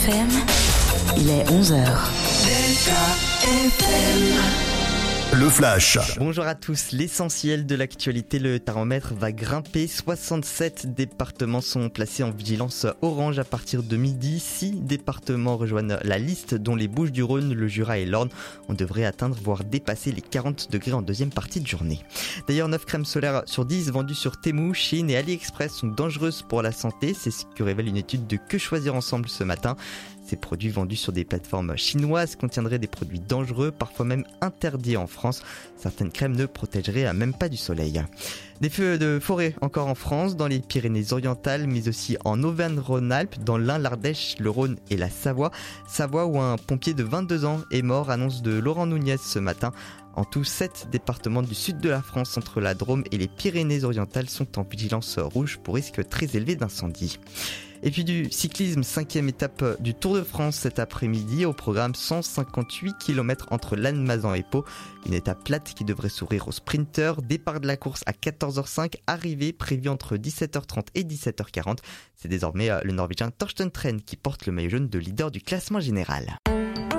FM, il est 11h. Le Flash. Bonjour à tous, l'essentiel de l'actualité, le thermomètre va grimper. 67 départements sont placés en vigilance orange à partir de midi. 6 départements rejoignent la liste, dont les Bouches-du-Rhône, le Jura et l'Orne. On devrait atteindre, voire dépasser les 40 degrés en deuxième partie de journée. D'ailleurs, 9 crèmes solaires sur 10 vendues sur Temu, Shein et AliExpress sont dangereuses pour la santé. C'est ce que révèle une étude de Que Choisir Ensemble ce matin. Ces produits vendus sur des plateformes chinoises contiendraient des produits dangereux, parfois même interdits en France. Certaines crèmes ne protégeraient même pas du soleil. Des feux de forêt encore en France, dans les Pyrénées-Orientales, mais aussi en Auvergne-Rhône-Alpes, dans l'Ain, l'Ardèche, le Rhône et la Savoie. Savoie où un pompier de 22 ans est mort, annonce de Laurent Nunez ce matin. En tout, 7 départements du sud de la France, entre la Drôme et les Pyrénées-Orientales, sont en vigilance rouge pour risque très élevé d'incendie. Et puis du cyclisme, 5e étape du Tour de France cet après-midi. Au programme 158 km entre Lannemezan et Pau. Une étape plate qui devrait sourire aux sprinteurs. Départ de la course à 14h05, arrivée prévue entre 17h30 et 17h40. C'est désormais le Norvégien Torsten Tren qui porte le maillot jaune de leader du classement général.